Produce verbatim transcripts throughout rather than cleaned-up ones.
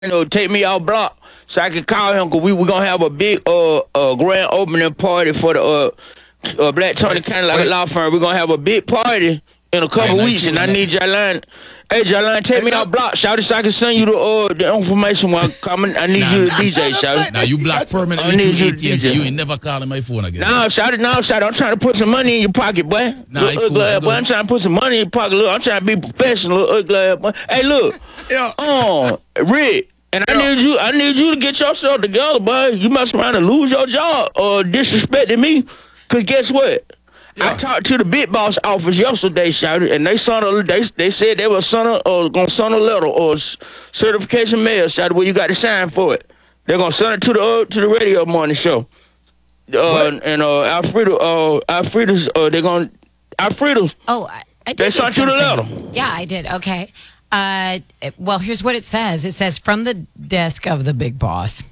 you know, take me off block so I can call him because we were going to have a big uh, uh, grand opening party for the uh, uh, Black Tony kind of like a law firm. We're going to have a big party in a couple Hey, weeks, and I need Jalan. Hey, Jalan, take me off block, shout it, so I can send you the uh, the information while I'm coming. I need Nah, you nah. to D J, shout it. Now you block permanently I need through you A to T and T. D J. You ain't never calling my phone again. No, shout it, no, shout it. I'm trying to put some money in your pocket, boy. Nah, Look, it's cool, ugly ass it's boy. good. I'm trying to put some money in your pocket. Look, I'm trying to be professional, look, ugly ass boy. Hey, look. Yeah. Oh, Rick. And I Yeah. need you. I need you to get yourself together, boy. You must trying to lose your job or disrespecting me. Cause guess what? Yeah. I talked to the big boss office yesterday, shouted, and they sent a, they they said they were send a, uh, gonna send a letter or s- certification mail, shouted, where you got to sign for it. They're gonna send it to the uh, to the radio morning show. Uh, What? and uh, Alfredo, uh, Alfredo's, uh, they're gonna Alfredo's. Oh, I, I did They get sent you the something. letter. Yeah, I did. Okay. Uh, it- well, here's what it says. It says from the desk of the big boss.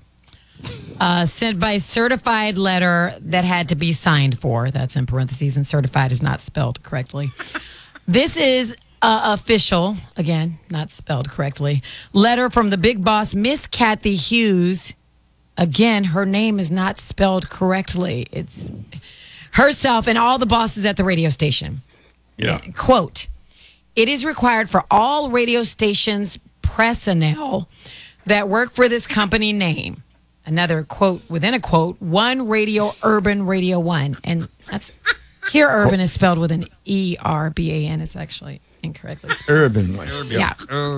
Uh, sent by certified letter that had to be signed for. That's in parentheses, and certified is not spelled correctly. This is uh, official, again, not spelled correctly. Letter from the big boss, Miss Kathy Hughes. Again, her name is not spelled correctly. It's herself and all the bosses at the radio station. Yeah. Quote, it is required for all radio stations personnel that work for this company name. Another quote within a quote, one radio, urban radio one. And that's, here urban is spelled with an E R B A N. It's actually incorrectly spelled. Urban. Like, Yeah.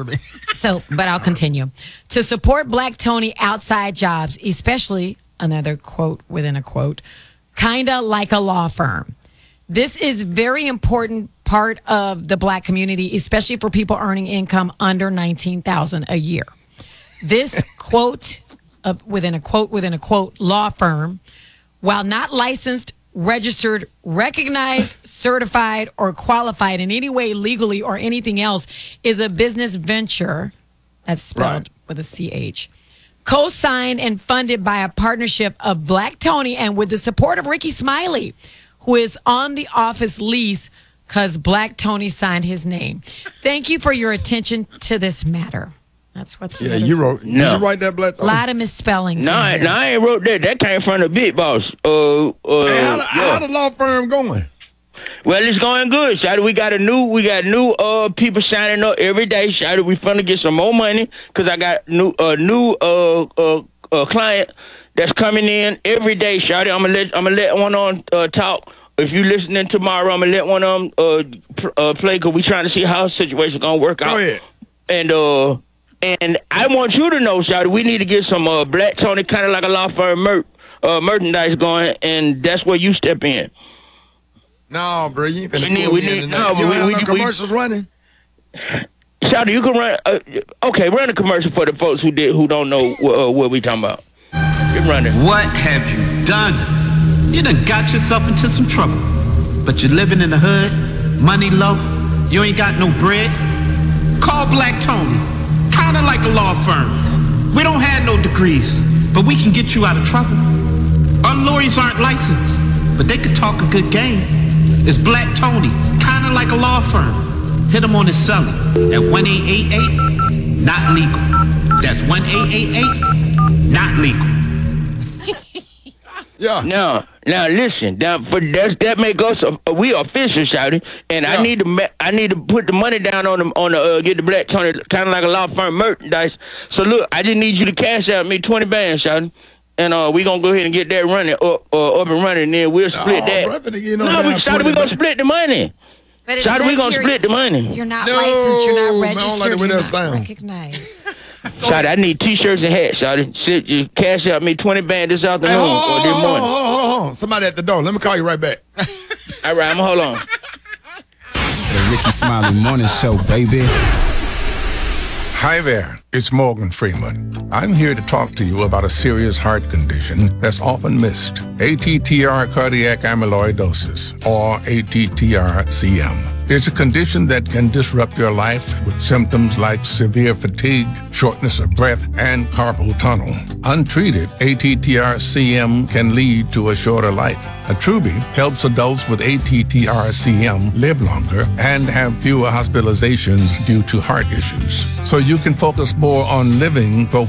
So, but I'll continue. To support Black Tony outside jobs, especially, another quote within a quote, kinda like a law firm. This is very important part of the Black community, especially for people earning income under nineteen thousand dollars a year. This quote, uh, within a quote, within a quote, law firm, while not licensed, registered, recognized, certified, or qualified in any way legally or anything else, is a business venture, that's spelled Right. with a C H, co-signed and funded by a partnership of Black Tony and with the support of Ricky Smiley, who is on the office lease because Black Tony signed his name. Thank you for your attention to this matter. That's what the yeah, letter- you wrote. No. Did you write that, Black a Tony? lot of misspellings. No, in I, here. no, I ain't wrote that. That came from the big boss. Uh, uh, Hey, how, the, yeah. how the law firm going? Well, it's going good, Shotty. We got a new, we got new uh people signing up every day, Shotty. We finna get some more money because I got new uh new uh uh, uh client that's coming in every day, Shotty. I'm gonna let I'm gonna let one on uh, talk. If you listening tomorrow, I'm gonna let one of them uh, pr- uh play because we trying to see how the situation gonna work out. Go ahead. And uh and I want you to know, Shotty, we need to get some uh Black Tony kind of like a law firm mer- uh, merchandise going, and that's where you step in. No, bro, you ain't finna We need- pull we me need- into no, that. but You don't we- have we- no we- commercials running? Shouty, you can run. Uh, okay, run a commercial for the folks who did who don't know uh, what we talking about. Get running. What have you done? You done got yourself into some trouble. But you're living in the hood, money low, you ain't got no bread. Call Black Tony, kinda like a law firm. We don't have no degrees, but we can get you out of trouble. Our lawyers aren't licensed, but they can talk a good game. It's Black Tony, kinda like a law firm. Hit him on his celly at one eight eight eight, not legal. That's one eight eight eight, not legal. Yeah. Now, now listen. Now, for that, that make us a, we official, Shouty, and Yeah. I need to ma- I need to put the money down on the on the uh, get the Black Tony kind of like a law firm merchandise. So look, I just need you to cash out me twenty bands, Shouty. And uh, we gonna go ahead and get that running up, uh, up and running, and then we'll split Oh, that. bro, finna get no no, we, damn Shouty, we twenty gonna bands. split the money. But it Shawty, we says gonna here split the money. You're not No, licensed. You're man, I not don't like registered. the way you're that not sound. recognized. Shawty, I need t-shirts and hats, Shawty. Shit, you cash out me twenty bands this Hey, afternoon hold, or on, this hold, on, morning. hold, on, hold on. Somebody at the door. Let me call you right back. All right, I'm gonna hold on. The Ricky Smiley Morning Show, baby. Hi there, it's Morgan Freeman. I'm here to talk to you about a serious heart condition that's often missed. A T T R cardiac amyloidosis, or A T T R C M. It's a condition that can disrupt your life with symptoms like severe fatigue, shortness of breath, and carpal tunnel. Untreated, A T T R C M can lead to a shorter life. Attruby helps adults with A T T R C M live longer and have fewer hospitalizations due to heart issues. So you can focus more on living for